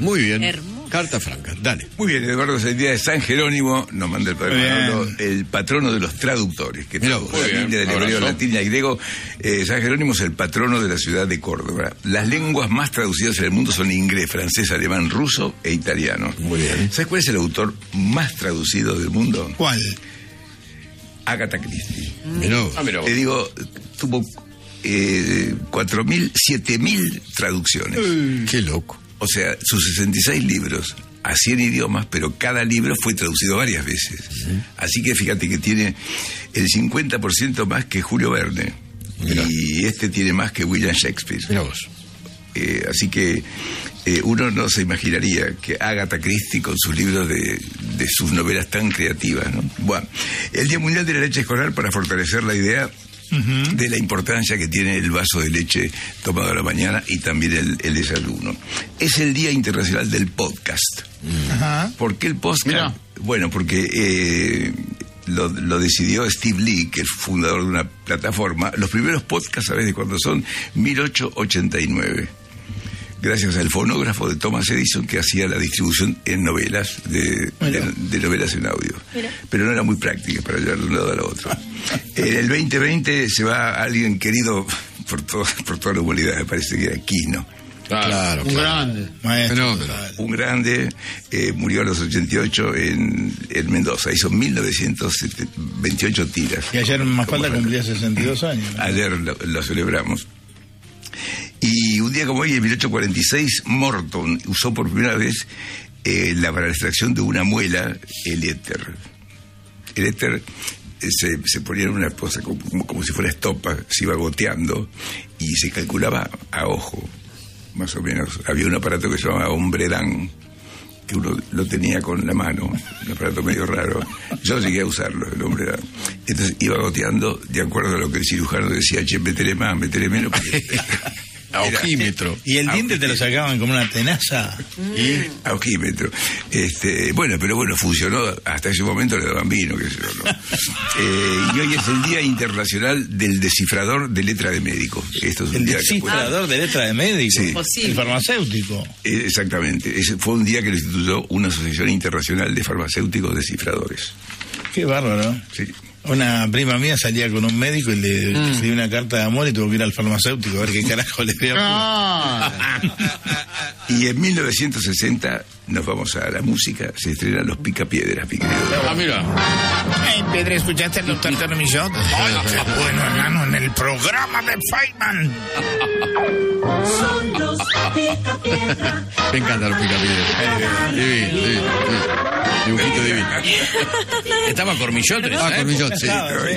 Muy bien. Hermoso. Carta franca, dale. Muy bien, Eduardo, es el día de San Jerónimo, nos manda el padre Manolo, el patrono de los traductores, que tradujo la Biblia del hebreo, latín y al griego. San Jerónimo es el patrono de la ciudad de Córdoba. Las lenguas más traducidas en el mundo son inglés, francés, alemán, ruso e italiano. Muy bien. ¿Sabes cuál es el autor más traducido del mundo? ¿Cuál? Agatha Christie. Mirá. Te digo, tuvo 4.000, 7.000 traducciones. Qué loco. O sea, sus 66 libros a 100 idiomas, pero cada libro fue traducido varias veces. Así que fíjate que tiene el 50% más que Julio Verne. Mirá. Y este tiene más que William Shakespeare. Mirá vos. Así que uno no se imaginaría que Agatha Christie con sus libros de sus novelas tan creativas, ¿no? Bueno, el Día Mundial de la Leche Escolar, para fortalecer la idea de la importancia que tiene el vaso de leche tomado a la mañana y también el desayuno. Es el Día Internacional del Podcast. ¿Por qué el podcast? Mirá. Bueno, porque lo decidió Steve Lee, que es fundador de una plataforma. Los primeros podcasts, ¿sabes de cuándo son? 1889. Gracias al fonógrafo de Thomas Edison, que hacía la distribución en novelas, de novelas en audio. Pero no era muy práctica para llevar de un lado al otro. En el 2020 se va alguien querido por toda la humanidad, me parece que era Quino. Claro. Un grande maestro. Un grande, murió a los 88 en Mendoza, hizo 1928 tiras. Y ayer Mafalda cumplía 62 años, ¿no? Ayer lo celebramos. Y un día como hoy, en 1846, Morton usó por primera vez para la extracción de una muela, el éter. El éter se ponía en una cosa como si fuera estopa, se iba goteando y se calculaba a ojo, más o menos. Había un aparato que se llamaba Hombredán, que uno lo tenía con la mano, un aparato medio raro. Yo llegué a usarlo, el Hombredán. Entonces iba goteando de acuerdo a lo que el cirujano decía: che, métele más, métele menos. A ojímetro. Y el diente te lo sacaban como una tenaza. A ojímetro. Bueno, funcionó. Hasta ese momento le daban vino, qué sé yo, ¿no? Y hoy es el Día Internacional del Descifrador de Letra de Médico. Esto es un El día descifrador de letra de médico. Sí. El farmacéutico. Exactamente. Fue un día que lo instituyó una asociación internacional de farmacéuticos descifradores. Qué bárbaro. Sí. Una prima mía salía con un médico y le escribió una carta de amor y tuvo que ir al farmacéutico a ver qué carajo le había. Y en 1960 nos vamos a la música, se estrenan Los Picapiedras, mi querido. Mira. Hey, Pedro, ¿escuchaste el doctor Termillot? Bueno, hermano, en el programa de Feynman. Son los Picapiedra. Me encantan los Picapiedras. Divino. Dibujito divino. Estaba Cormillot. Cormillot, sí.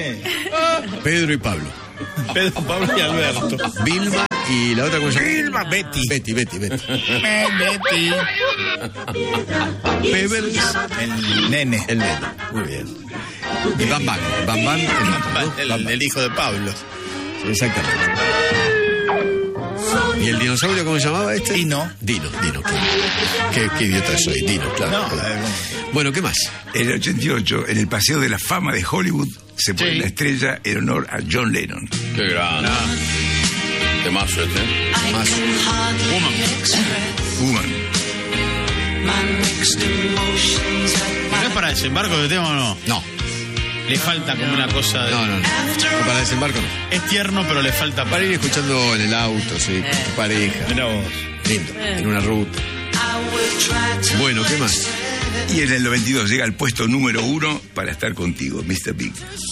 Pedro y Pablo. Pedro, Pablo y Alberto. Vilma y la otra cosa. Vilma, Betty. Betty. Betty. Pebbles. El nene. El nene. Muy bien. Y Bam Bam, el hijo de Pablo. Exactamente. ¿Y el dinosaurio cómo se llamaba este? Dino. Qué idiota soy. Dino, claro. Bueno, ¿qué más? En el 88, en el Paseo de la Fama de Hollywood, se pone la estrella en honor a John Lennon. Qué grande. Temazo este. Temazo. Woman. ¿No es para desembarco de tema o no? No. Le falta como una cosa de... No. Para desembarco no. Es tierno, pero le falta... Para ir escuchando en el auto, sí, con tu pareja. Mirá vos. Lindo, en una ruta. Bueno, ¿qué más? Y en el 92 llega al puesto número 1 para estar contigo, Mr. Big.